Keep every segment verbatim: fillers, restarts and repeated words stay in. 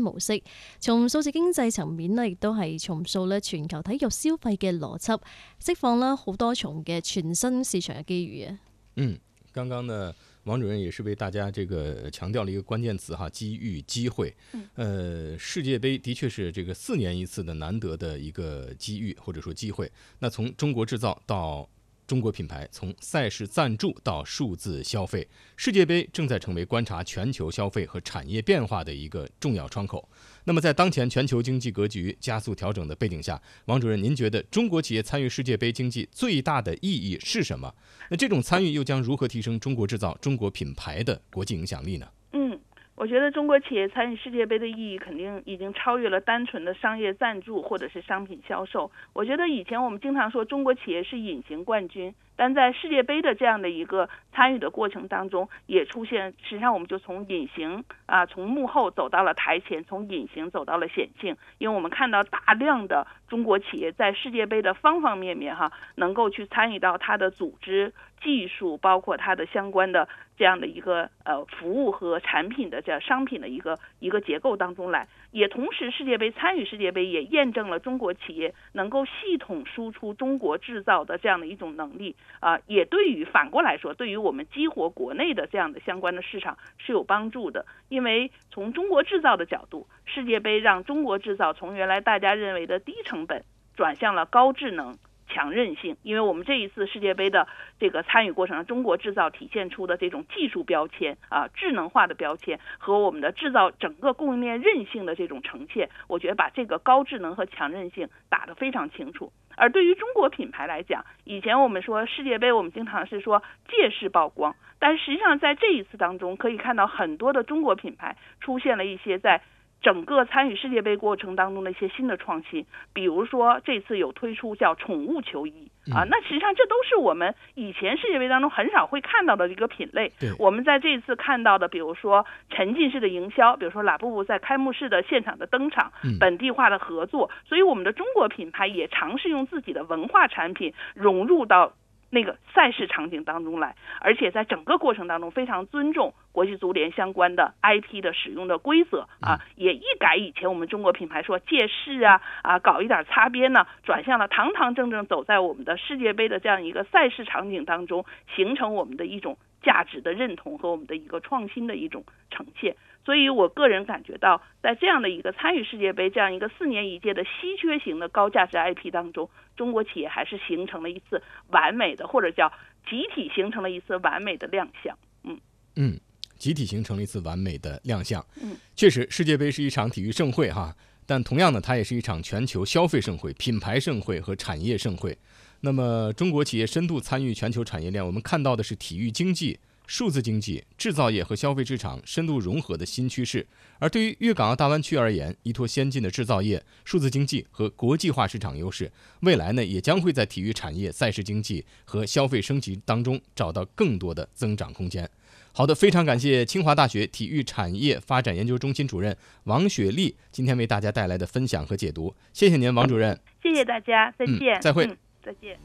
模式。從數字經濟層面呢，亦都係重塑咧全球體育消費嘅邏輯，釋放啦好多重嘅全新市場嘅機遇啊。 嗯，剛剛呢，王主任也是為大家這個強調了一個關鍵詞哈，機遇、機會。呃，世界盃的確是這個四年一次的難得的一個機遇或者說機會。那從中國製造到中國品牌，從賽事贊助到數字消費，世界盃正在成為觀察全球消費和產業變化的一個重要窗口。那麼在當前全球經濟格局加速調整的背景下，王主任，您覺得中國企業參與世界盃經濟最大的意義是什麼？那這種參與又將如何提升中國製造、中國品牌的國際影響力呢？ 嗯，我覺得中國企業參與世界盃的意義肯定已經超越了單純的商業贊助或者是商品銷售。我覺得以前我們經常說中國企業是隱形冠軍，但在世界盃的這樣的一個參與的過程當中，也出現，實際上我們就從隱形啊，從幕後走到了台前，從隱形走到了顯性。因為我們看到大量的中國企業在世界盃的方方面面哈，能夠去參與到它的組織、技術，包括它的相關的這樣的一個呃服務和產品的這樣商品的一個一個結構當中來。也同時，世界盃參與世界盃也驗證了中國企業能夠系統輸出中國製造的這樣的一種能力。啊、呃，也對於反過來說，對於我們激活國內的這樣的相關的市場是有幫助的。因為從中國製造的角度，世界盃讓中國製造從原來大家認為的低成本轉向了高智能、強韌性。因為我們這一次世界盃的這個參與過程中，中國製造體現出的這種技術標籤啊、智能化的標籤和我們的製造整個供應鏈韌性的這種呈現，我覺得把這個高智能和強韌性打得非常清楚。而對於中國品牌來講，以前我們說世界盃，我們經常是說借勢曝光，但實際上在這一次當中，可以看到很多的中國品牌出現了一些在整個參與世界盃過程當中的一些新的創新，比如說這次有推出叫寵物球衣啊，那實際上這都是我們以前世界盃當中很少會看到的一個品類。我們在這一次看到的，比如說沉浸式的營銷，比如說拉布布在開幕式的現場的登場，本地化的合作，所以我們的中國品牌也嘗試用自己的文化產品融入到那個賽事場景當中來，而且在整個過程當中非常尊重國際足聯相關的 I P 的使用的規則啊，也一改以前我們中國品牌說借勢啊啊搞一點擦邊呢，轉向了堂堂正正走在我們的世界盃的這樣一個賽事場景當中，形成我們的一種價值的認同和我們的一個創新的一種呈現。所以我個人感覺到，在這樣的一個參與世界盃這樣一個四年一屆的稀缺型的高價值 I P 當中，中國企業還是形成了一次完美的，或者叫集體形成了一次完美的亮相。嗯嗯，集體形成了一次完美的亮相。嗯，確實，世界盃是一場體育盛會哈，但同樣呢，它也是一場全球消費盛會、品牌盛會和產業盛會。那麼，中國企業深度參與全球產業鏈，我們看到的是體育經濟、數字經濟、製造業和消費市場深度融合的新趨勢。而對於粵港澳大灣區而言，依託先進的製造業、數字經濟和國際化市場優勢，未來呢也將會在體育產業、賽事經濟和消費升級當中找到更多的增長空間。好的，非常感謝清華大學體育產業發展研究中心主任王雪麗今天為大家帶來的分享和解讀。謝謝您，王主任。 謝謝大家，再見。 嗯、再會、 嗯。再見。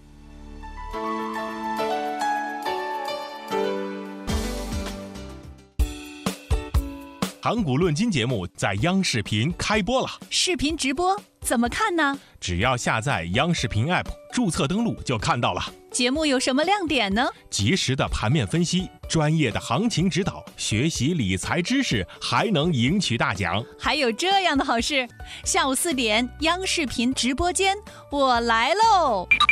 盤古論金節目在央視頻開播了， 視頻直播怎麼看呢？ 只要下載央視頻 App， 註冊登錄就看到了。 節目有什麼亮點呢？ 及時的盤面分析，專業的行情指導，學習理財知識，還能贏取大獎。 還有這樣的好事，下午四點央視頻直播間，我來嘍。